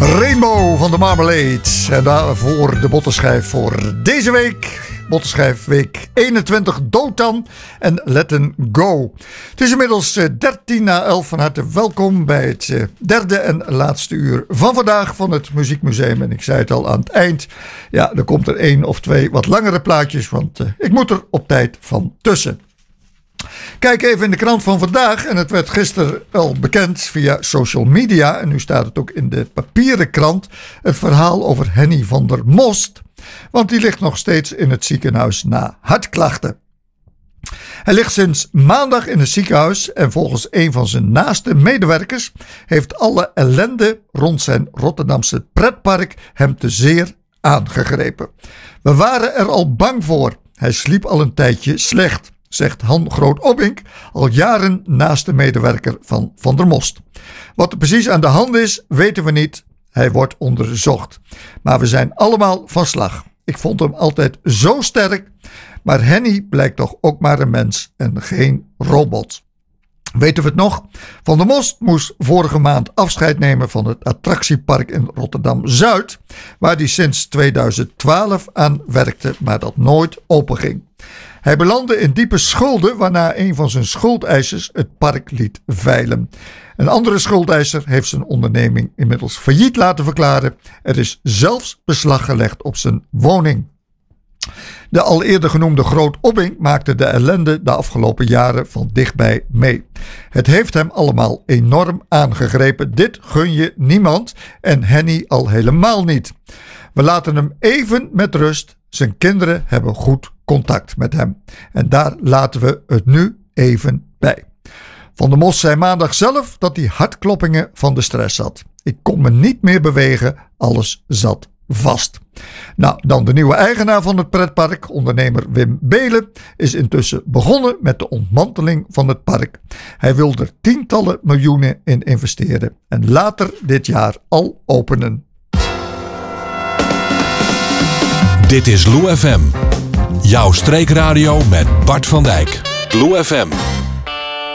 Rainbow van de Marmalade. En daarvoor de bottenschijf voor deze week. Bottenschijf week 21, Dotan en Letten Go. Het is inmiddels 11:13. Van harte welkom bij het derde en laatste uur van vandaag van het Muziekmuseum. En ik zei het al aan het eind. Ja, er komt er 1 of 2 wat langere plaatjes, want ik moet er op tijd van tussen. Kijk even in de krant van vandaag en het werd gisteren al bekend via social media. En nu staat het ook in de papieren krant. Het verhaal over Henny van der Most. Want die ligt nog steeds in het ziekenhuis na hartklachten. Hij ligt sinds maandag in het ziekenhuis en volgens een van zijn naaste medewerkers heeft alle ellende rond zijn Rotterdamse pretpark hem te zeer aangegrepen. We waren er al bang voor. Hij sliep al een tijdje slecht, zegt Han Groot-Obbink, al jaren naaste medewerker van Van der Most. Wat er precies aan de hand is, weten we niet. Hij wordt onderzocht. Maar we zijn allemaal van slag. Ik vond hem altijd zo sterk. Maar Henny blijkt toch ook maar een mens en geen robot. Weten we het nog? Van der Most moest vorige maand afscheid nemen van het attractiepark in Rotterdam-Zuid, waar hij sinds 2012 aan werkte, maar dat nooit openging. Hij belandde in diepe schulden, waarna een van zijn schuldeisers het park liet veilen. Een andere schuldeiser heeft zijn onderneming inmiddels failliet laten verklaren. Er is zelfs beslag gelegd op zijn woning. De al eerder genoemde Groot-Obbink maakte de ellende de afgelopen jaren van dichtbij mee. Het heeft hem allemaal enorm aangegrepen. Dit gun je niemand en Henny al helemaal niet. We laten hem even met rust. Zijn kinderen hebben goed contact met hem. En daar laten we het nu even bij. Van der Most zei maandag zelf dat hij hartkloppingen van de stress had. Ik kon me niet meer bewegen, alles zat vast. Nou, dan de nieuwe eigenaar van het pretpark, ondernemer Wim Beelen, is intussen begonnen met de ontmanteling van het park. Hij wil er tientallen miljoenen in investeren en later dit jaar al openen. Dit is Lou FM, jouw streekradio met Bart van Dijk. Lou FM.